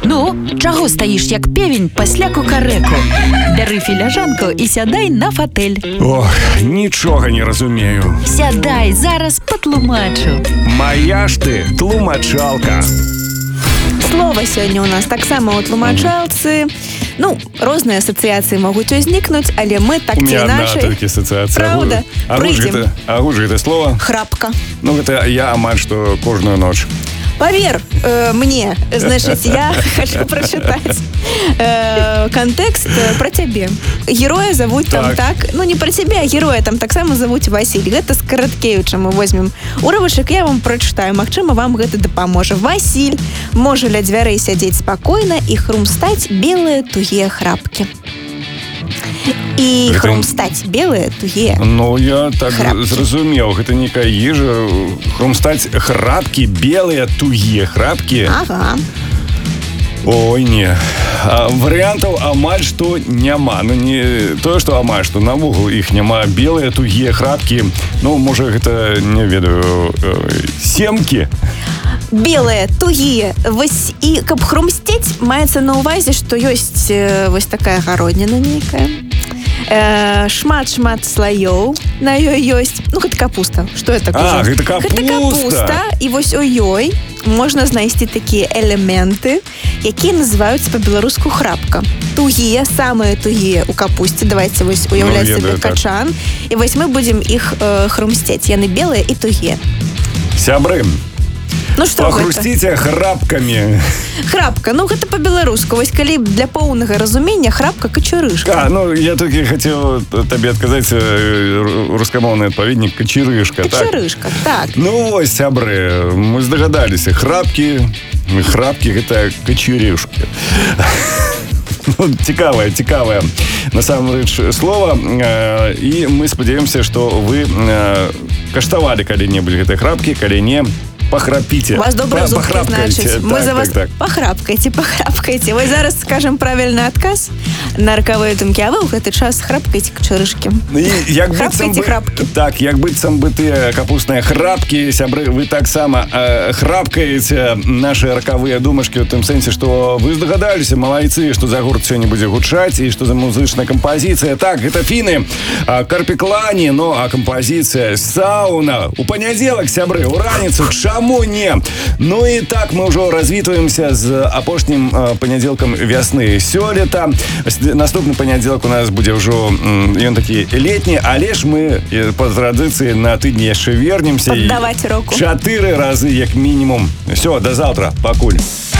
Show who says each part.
Speaker 1: Ну, чаго стаіш, як певень пасля кукарэку? Бяры філяжанку і сядай на фатэль.
Speaker 2: Ох, нічога не разумею.
Speaker 1: Сядай, зараз патлумачу.
Speaker 2: Моя ж ты тлумачалка.
Speaker 3: Слова сёння ў нас таксама ў тлумачалцы. Ну, розныя асацыяцыі могуць узнікнуць, але мы так ці іначай...
Speaker 2: толькі асацыяцыя.
Speaker 3: Праўда, прыйдзем.
Speaker 2: Агу ж гэта слова?
Speaker 3: Храпка.
Speaker 2: Ну, гэта я амаль што кожную ноч.
Speaker 3: Павер мне, значит, я хочу прочитать контекст про тебе. Героя зовут там так, ну не про тебя, а героя там так само зовут Василь. Гэта з Караткевіча мы возьмем уравачак, я вам прочитаю, магчыма вам гэта дапаможа. Василь можа ля дзвярэй сядзець спакойна і хрумстаць белыя тугія храпкі. І хрумстаць белыя тугія.
Speaker 2: Ну, я так зразумеў, гэта нейкая ежа. Хрумстаць храпкі, белыя тугія храпкі.
Speaker 3: Ага.
Speaker 2: Ой, не. Варыянтаў амаль што няма. Ну, не тое, што амаль што навогул іх няма. Белыя тугія храпкі. Ну, можа, гэта, не ведаю, семкі.
Speaker 3: Белыя, тугія. Вось, і каб хрумсцець, маецца на ўвазе, што ёсць вось такая гародніна нейкая. Шмат-шмат слоёў на ёй ёсць. Ну, гэта капуста. Што это такое?
Speaker 2: Гэта капуста.
Speaker 3: Гэта капуста. І вось у ёй можна знайсці такія элементы, якія называюцца па-беларуску храпка. Тугія, самыя тугія ў капусце. Давайте вось уяўляць сабе качан. І вось мы будзем іх хрумсцець. Яны белыя і тугія.
Speaker 2: Сябры,
Speaker 3: ну што гэта?
Speaker 2: Пахрусціце храпкамі.
Speaker 3: Храпка, ну гэта па-беларуску. Вось калі для поўнага разумення храпка качарышка.
Speaker 2: Ну я толькі хацеў табе адказаць рускамоўны адпаведнік качарышка.
Speaker 3: Качарышка, так.
Speaker 2: Ну вось, сябры, мы здагадаліся. Храпкі гэта качарышкі. Цікавае насамрэч слова. І мы спадзяёмся, што вы каштавалі калі-небудзь гэтыя храпкі, калі не, пахрапіце.
Speaker 3: У вас добрыя зубкі, значыць. Мы за вас пахрапкайце. Вось зараз скажем правільны адказ на ракавыя думкі, а вы ў гэты час храпкайце качарышкі. Храпкайце храпкі.
Speaker 2: Так, як быццам бы тыя капусныя храпкі, сябры, вы таксама храпкаеце нашы ракавыя думашкі ў тым сэнсе, што вы здагадаліся, малайцы, што за гурт сёння будзе гучаць і што за музычная кампазіцыя. Так, гэта фіны, Карпіклані, ну, а кампазіцыя Сауна. У панядзелак, сябры, у раніцу, чаму не? Ну і так мы ўжо развітваемся з апошнім панядзелкам вясны сёлета. Наступны панядзелак у нас будзе ўжо, ён такі летні, але ж мы па традыцыі на тыдні яшчэ вернемся.
Speaker 3: Паддаваць року.
Speaker 2: 4 разы як мінімум. Всё, да заўтра, пакуль.